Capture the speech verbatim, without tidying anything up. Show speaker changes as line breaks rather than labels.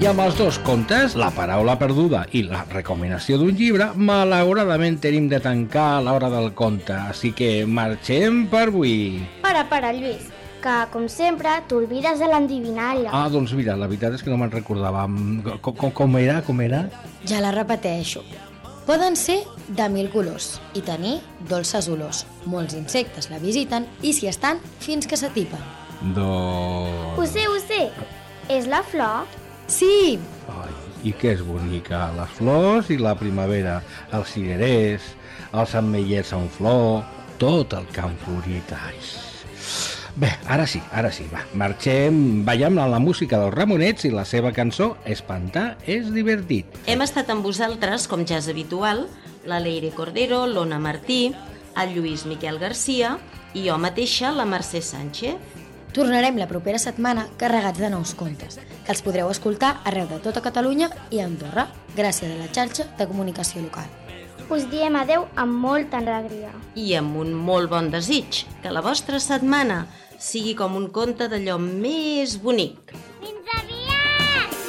I amb els dos contes, la paraula perduda i la recomanació d'un llibre, malauradament tenim de tancar a l'hora del conte, així que marxem per avui.
Para, para, Lluís, que, com sempre, t'olvides de l'endivinalla.
Ah, doncs mira, la veritat és que no me'n recordava. Com, com, com era, com era?
Ja la repeteixo. Poden ser de mil colors i tenir dolces olors. Molts insectes la visiten i s'hi estan fins que s'atipen.
Doncs...
Ho sé, ho sé. És la flor?
Sí!
Ai, i què és bonica? Les flors i la primavera, els cirerers, els ametllers en flor, tot el camp florit. Ai. Bé, ara sí, ara sí, va, marxem, veiem la música dels Ramonets i la seva cançó Espantar és divertit.
Hem estat amb vosaltres, com ja és habitual, la Leire Cordero, l'Ona Martí, el Lluís Miquel Garcia i jo mateixa, la Mercè Sánchez.
Tornarem la propera setmana carregats de nous contes, que els podreu escoltar arreu de tota Catalunya i Andorra, gràcies a la xarxa de comunicació local.
Us diem adeu amb molta alegria.
I amb un molt bon desig, que la vostra setmana sigui com un conte d'allò més bonic.
Fins